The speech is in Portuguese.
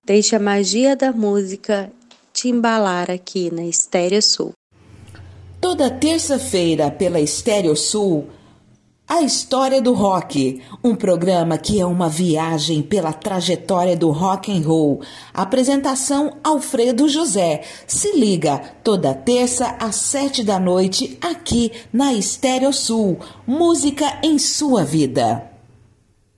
Deixe a magia da música te embalar aqui na Estéreo Sul. Toda terça-feira pela Estéreo Sul, A História do Rock, um programa que é uma viagem pela trajetória do rock and roll. Apresentação Alfredo José. Se liga, toda terça às 7 da noite, aqui na Estéreo Sul. Música em sua vida.